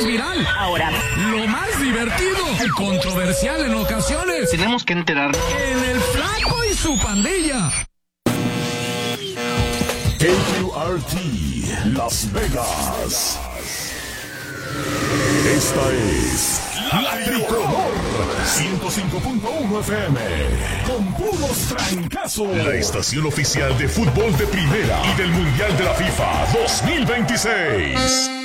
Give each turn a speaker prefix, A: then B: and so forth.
A: más viral.
B: Ahora,
A: Lo más divertido y controversial en ocasiones.
B: tenemos que enterarnos.
A: En el Flaco y su pandilla.
C: KQRT Las Vegas. Esta es La Tricolor 105.1 FM con puros trancazos. La estación oficial de fútbol de primera y del Mundial de la FIFA 2026.